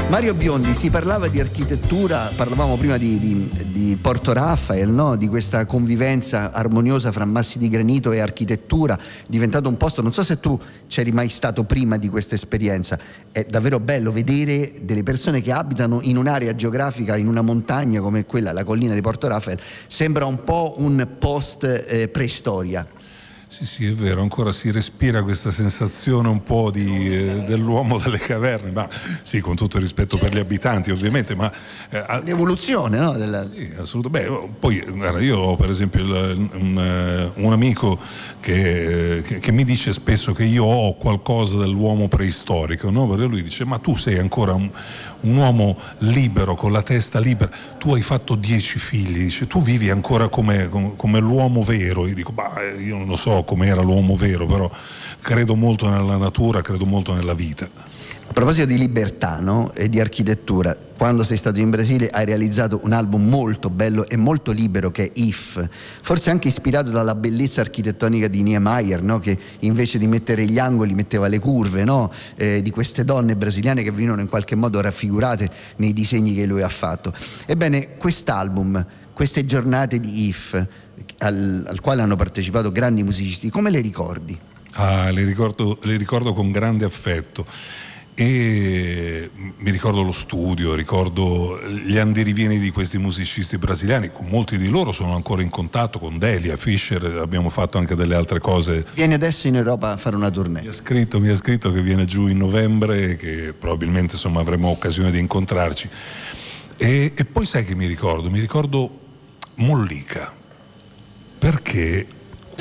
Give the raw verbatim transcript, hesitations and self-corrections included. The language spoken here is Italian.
Mario Biondi, si parlava di architettura, parlavamo prima di, di, di Porto Raffaele, no? Di questa convivenza armoniosa fra massi di granito e architettura, diventato un posto, non so se tu c'eri mai stato prima di questa esperienza, è davvero bello vedere delle persone che abitano in un'area geografica, in una montagna come quella, la collina di Porto Raffaele, sembra un po' un post eh, preistoria. Sì, sì, è vero, ancora si respira questa sensazione un po' di, eh, dell'uomo delle caverne, ma sì, con tutto il rispetto per gli abitanti ovviamente, ma... Eh, L'evoluzione, no? Della... Sì, assolutamente. Beh, poi, guarda, io ho per esempio il, un, un amico che, che, che mi dice spesso che io ho qualcosa dell'uomo preistorico, no? Perché lui dice, ma tu sei ancora un, un uomo libero, con la testa libera, tu hai fatto dieci figli, dice, tu vivi ancora come, come, come l'uomo vero. Io dico, bah, io non lo so com'era l'uomo vero, però credo molto nella natura, credo molto nella vita. A proposito di libertà, no? E di architettura, quando sei stato in Brasile hai realizzato un album molto bello e molto libero che è If, forse anche ispirato dalla bellezza architettonica di Niemeyer, no? Che invece di mettere gli angoli metteva le curve, no? eh, di queste donne brasiliane che venivano in qualche modo raffigurate nei disegni che lui ha fatto. Ebbene, quest'album, queste giornate di If, al, al quale hanno partecipato grandi musicisti, come le ricordi? Ah, le ricordo, le ricordo con grande affetto. E mi ricordo lo studio, ricordo gli andirivieni di questi musicisti brasiliani, con molti di loro sono ancora in contatto, con Delia, Fischer, abbiamo fatto anche delle altre cose. Viene adesso in Europa a fare una tournée. Mi ha scritto, mi ha scritto che viene giù in novembre, che probabilmente insomma avremo occasione di incontrarci. E, e poi sai che mi ricordo? Mi ricordo Mollica, perché